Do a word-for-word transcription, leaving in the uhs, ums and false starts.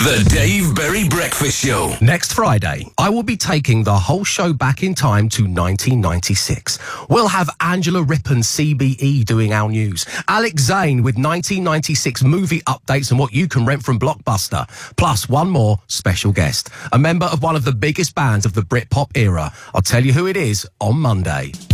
The Dave Berry Breakfast Show. Next Friday, I will be taking the whole show back in time to nineteen ninety-six. We'll have Angela Rippon, C B E, doing our news. Alex Zane with nineteen ninety-six movie updates and what you can rent from Blockbuster. Plus one more special guest, a member of one of the biggest bands of the Britpop era. I'll tell you who it is on Monday.